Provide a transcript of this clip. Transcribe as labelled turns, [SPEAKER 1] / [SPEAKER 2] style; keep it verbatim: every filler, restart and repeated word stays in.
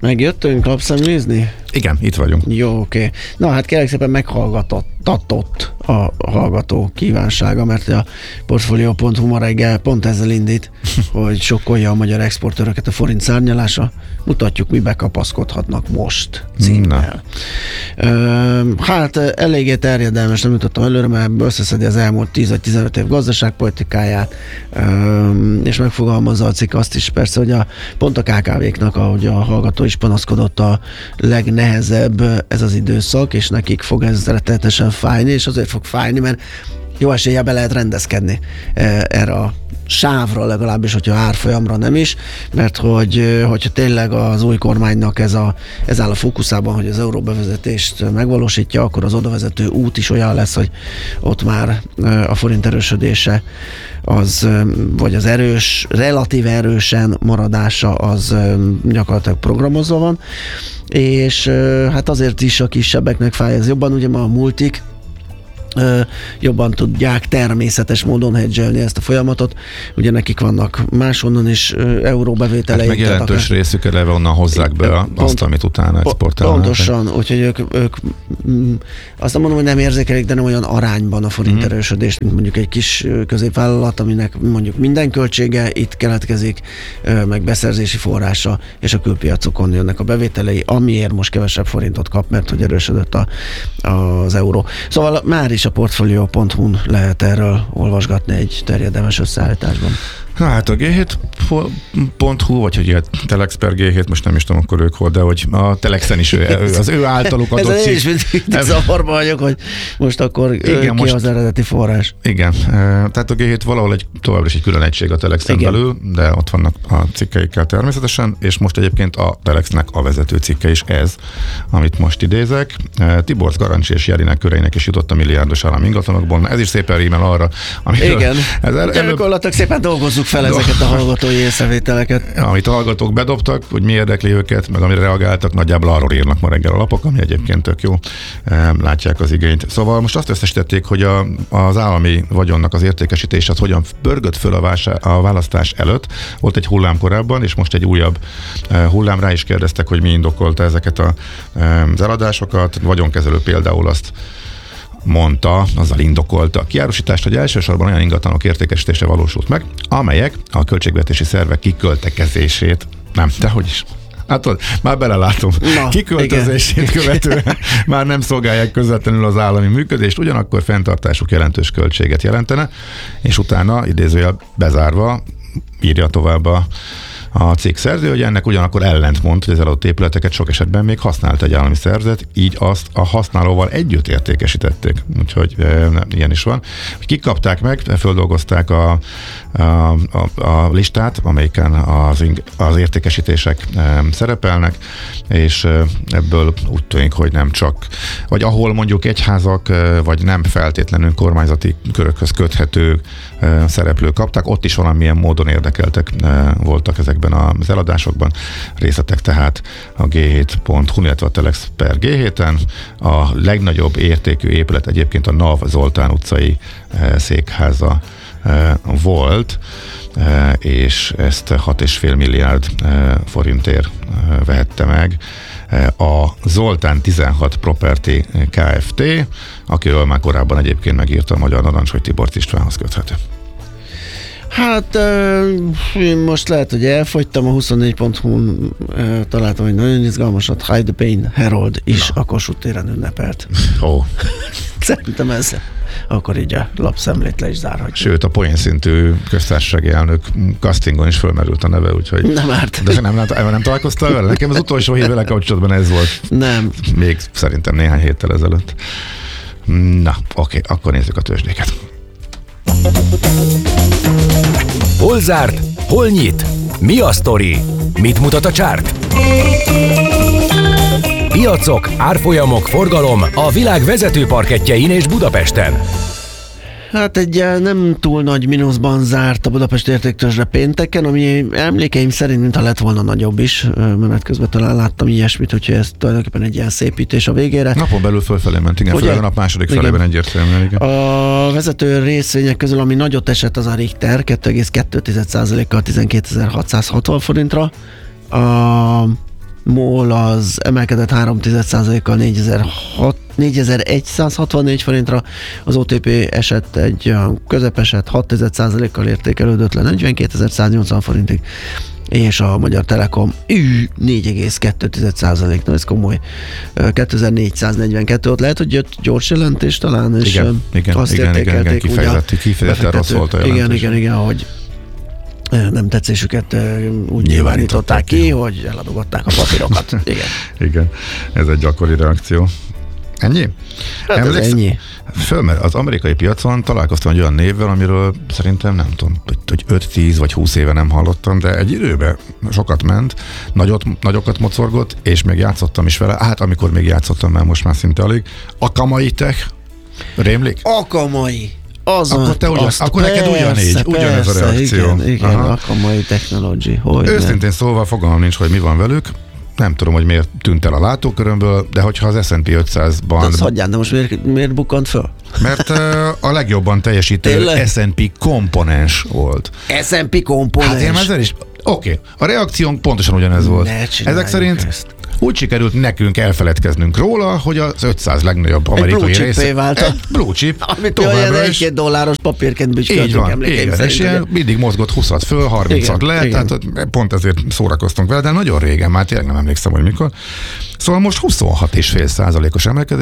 [SPEAKER 1] Megjöttünk lapszemlézni?
[SPEAKER 2] Igen, itt vagyunk.
[SPEAKER 1] Jó, oké. Okay. Na hát kérlek szépen meghallgatott a hallgató kívánsága, mert a Portfolio pont hu ma reggel pont ezzel indít, hogy sokkolja a magyar exportőröket a forint szárnyalása. Mutatjuk, mibe kapaszkodhatnak most címmel. Hát eléggé terjedelmes, nem jutottam előre, mert összeszedi az elmúlt tíz vagy tizenöt év gazdaságpolitikáját, és megfogalmazza a cikk azt is persze, hogy a, pont a ká ká véknak, ahogy a hallgató is panaszkodott, a legnehezebb ez az időszak, és nekik fog ez rettenetesen fájni, és azért fog fájni, mert jó eséllyel be lehet rendezkedni erre a sávra, legalábbis, hogyha árfolyamra nem is, mert hogy, hogyha tényleg az új kormánynak ez, a, ez áll a fókuszában, hogy az euróbevezetést megvalósítja, akkor az odavezető út is olyan lesz, hogy ott már a forint erősödése az, vagy az erős, relatív erősen maradása az gyakorlatilag programozva van, és hát azért is a kisebbeknek fáj ez jobban, ugye ma a multik jobban tudják természetes módon hedgelni ezt a folyamatot. Ugye nekik vannak máshonnan is euróbevételeik.
[SPEAKER 2] Hát meg jelentős akár részük eleve onnan hozzák be pont, azt, amit utána exportálnak.
[SPEAKER 1] Pontosan, úgyhogy ők, ők azt nem mondom, hogy nem érzékelik, de nem olyan arányban a forint mm. erősödést, mint mondjuk egy kis középvállalat, aminek mondjuk minden költsége itt keletkezik, meg beszerzési forrása, és a külpiacokon jönnek a bevételei, amiért most kevesebb forintot kap, mert hogy erősödött a, az euró. Szóval már is a Portfolio pont hu-n lehet erről olvasgatni egy terjedelmes összeállításban.
[SPEAKER 2] Na hát a gé hét pont hu, vagy hogy ilyen Telex per gé hét, most nem is tudom akkor ők hol, de hogy a Telexen is ő, az ő általuk adott
[SPEAKER 1] cikk. Ez én is mindig zavarban vagyok, hogy most akkor igen, ki most az eredeti forrás.
[SPEAKER 2] Igen, tehát a gé hét valahol egy, továbbra is egy külön egység a Telexen igen. belül, de ott vannak a cikkeikkel természetesen, és most egyébként a Telexnek a vezető cikke is ez, amit most idézek. Tibor Garancsi és Jelinek köreinek is jutott a milliárdos állami ingatlanokból. Ez is szépen rímel arra, amiről...
[SPEAKER 1] Igen, ez el, gyakorlatilag szépen dolgozzuk fel ezeket a hallgatói észrevételeket.
[SPEAKER 2] Amit a hallgatók bedobtak, hogy mi érdekli őket, meg amire reagáltak, nagyjából arról írnak ma reggel a lapok, ami egyébként tök jó, látják az igényt. Szóval most azt összesítették, hogy a, az állami vagyonnak az értékesítése az hogyan pörgött föl a, vásár, a választás előtt. Volt egy hullám korábban, és most egy újabb hullám. Rá is kérdeztek, hogy mi indokolta ezeket a, az eladásokat. Vagyonkezelő például azt mondta, azzal indokolta a kiárusítást, hogy elsősorban olyan ingatlanok értékesítése valósult meg, amelyek a költségvetési szervek kiköltekezését, nem, dehogy is, hát ott, már belelátom, na, kiköltözését igen. követően már nem szolgálják közvetlenül az állami működést, ugyanakkor fenntartásuk jelentős költséget jelentene, és utána idézőjel bezárva írja tovább a a cég szerző, hogy ennek ugyanakkor ellentmond, hogy az eladott épületeket sok esetben még használt egy állami szervezet, így azt a használóval együtt értékesítették. Úgyhogy e, ilyen is van. Kikapták meg, földolgozták a, a, a, a listát, amelyiken az, az értékesítések e, szerepelnek, és e, ebből úgy tűnik, hogy nem csak, vagy ahol mondjuk egyházak, e, vagy nem feltétlenül kormányzati körökhöz köthető e, szereplők kapták, ott is valamilyen módon érdekeltek e, voltak ezek az eladásokban. Részletek tehát a gé hét pont hu, illetve a Telex per gé héten. A legnagyobb értékű épület egyébként a NAV Zoltán utcai e, székháza e, volt, e, és ezt hat egész öt milliárd e, forintért e, vehette meg a Zoltán tizenhat Property Kft., akiről már korábban egyébként megírta a Magyar Narancs, hogy Tiborcs Istvánhoz köthető.
[SPEAKER 1] Hát én most lehet, hogy elfogytam, a huszonnégy pont hu-n találtam egy nagyon izgalmasat, Hide the Pain Herald is na. A Kossuth téren ünnepelt. Ó. Oh. Szerintem ez akkor így a lapszemlét le is zárhatjuk.
[SPEAKER 2] Sőt, a poén szintű köztársasági elnök castingon is fölmerült a neve, úgyhogy...
[SPEAKER 1] Nem árt.
[SPEAKER 2] De nem, nem, nem találkoztál vele? Nekem az utolsó hír vele kapcsolatban ez volt.
[SPEAKER 1] Nem.
[SPEAKER 2] Még szerintem néhány héttel ezelőtt. Na, oké, akkor nézzük a tőzsdéket.
[SPEAKER 3] Hol zárt? Hol nyit? Mi a sztori? Mit mutat a csárt? Piacok, árfolyamok, forgalom a világ vezető parkettjein és Budapesten.
[SPEAKER 1] Hát egy nem túl nagy mínuszban zárt a Budapest Értéktőzsde pénteken, ami emlékeim szerint mintha lett volna nagyobb is. Menet közben talán láttam ilyesmit, hogyha ez tulajdonképpen egy ilyen szépítés a végére.
[SPEAKER 2] Napon belül fölfelé ment, igen, főleg a nap második igen. felében egyértelműen. Igen.
[SPEAKER 1] A vezető részvények közül, ami nagyot esett, az a Richter, kettő egész kettő százalékkal tizenkétezer-hatszázhatvan forintra. A MOL az emelkedett három egész egy százalékkal négyezer-egyszázhatvannégy forintra, az o té pé esett egy olyan közepeset hat egész egy százalékkal értékelődött le negyvenkétezer-száznyolcvan forintig, és a Magyar Telekom ű, négy egész kettő százalék, na ez komoly, kétezer-négyszáznegyvenkettő, ott lehet, hogy jött gyors jelentés talán, és
[SPEAKER 2] igen, igen,
[SPEAKER 1] azt
[SPEAKER 2] igen,
[SPEAKER 1] értékelték,
[SPEAKER 2] igen, kifejezetten, kifejezetten rossz volt a jelentés.
[SPEAKER 1] Igen, igen, igen, hogy nem tetszésüket úgy nyilvánították ki, hogy eladogatták a papírokat. Igen.
[SPEAKER 2] Igen, ez egy gyakori reakció. Ennyi?
[SPEAKER 1] Hát ez ennyi.
[SPEAKER 2] Föl, az amerikai piacon találkoztam egy olyan névvel, amiről szerintem nem tudom, hogy öt-tíz vagy húsz éve nem hallottam, de egy időben sokat ment, nagyot, nagyokat mocorgott, és még játszottam is vele. Hát amikor még játszottam, mert most már szinte alig. Akamai Tech, rémlik?
[SPEAKER 1] Akamai. Az
[SPEAKER 2] akkor te ugyan, akkor
[SPEAKER 1] persze,
[SPEAKER 2] neked ugyanígy, ugyanez a reakció.
[SPEAKER 1] Igen, igen, Akamai Technology. Hogy
[SPEAKER 2] őszintén
[SPEAKER 1] nem.
[SPEAKER 2] szólva fogalmam nincs, hogy mi van velük. Nem tudom, hogy miért tűnt el a látókörömből, de hogyha az es and pé ötszázban...
[SPEAKER 1] De hagyján, de most miért, miért bukkant föl?
[SPEAKER 2] Mert uh, a legjobban teljesítő
[SPEAKER 1] Tényleg?
[SPEAKER 2] es and pé komponens volt.
[SPEAKER 1] es and pé komponens?
[SPEAKER 2] Hát én ezzel is... Oké, okay. A reakciónk pontosan ugyanez volt. Ezek szerint
[SPEAKER 1] ezt.
[SPEAKER 2] úgy sikerült nekünk elfeledkeznünk róla, hogy az ötszáz legnagyobb amerikai része...
[SPEAKER 1] vált a...
[SPEAKER 2] Egy blue chip.
[SPEAKER 1] Amit továbbra is. Egy-két dolláros papírként bücsköltünk, emlékeim szerint.
[SPEAKER 2] És ilyen mindig mozgott húszat föl, harmincat le, tehát pont ezért szórakoztunk vele, de nagyon régen, már tényleg nem emlékszem, hogy mikor. Szóval most huszonhat egész öt százalékos emelkedés,